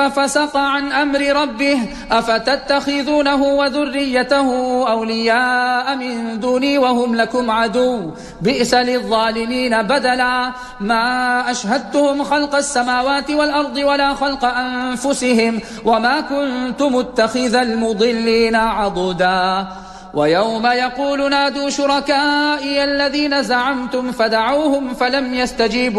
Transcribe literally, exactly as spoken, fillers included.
فسق عن أمر ربه أفتتخذونه وذريته أولياء من دوني وهم لكم عدو بئس للظالمين بدلا ما أشهدتهم خلق السماوات والأرض ولا خلق أنفسهم وما كنت متخذ المضلين عضدا ويوم يقول نادوا شركائي الذين زعمتم فدعوهم فلم يستجيبوا